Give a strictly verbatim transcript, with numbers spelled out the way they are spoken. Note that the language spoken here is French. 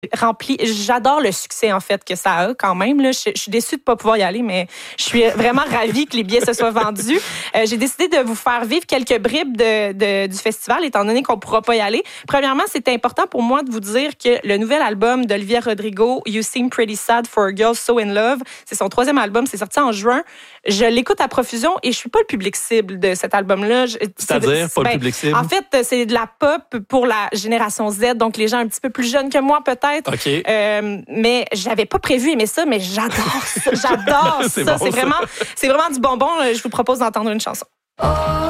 rempli. J'adore le succès, en fait, que ça a quand même. Là. Je, je suis déçue de ne pas pouvoir y aller, mais je suis vraiment ravie que les billets se soient vendus. Euh, j'ai décidé de vous faire vivre quelques bribes de, de, du festival, étant donné qu'on ne pourra pas y aller. Premièrement, c'est important pour moi de vous dire que le nouvel album d'Olivia Rodrigo, You Seem Pretty Sad for a Girl So in Love, c'est son troisième album, c'est sorti en juin. Je l'écoute à profusion et je suis pas le public cible de cet album-là. Je, C'est-à-dire, c'est, pas ben, le public cible? En fait, c'est de la pop pour la génération Z, donc les gens un petit peu plus jeunes que moi, peut-être. OK. Euh, mais j'avais pas prévu aimer ça, mais j'adore ça. J'adore c'est ça. Bon, c'est, ça. vraiment, c'est vraiment du bonbon. Je vous propose d'entendre une chanson.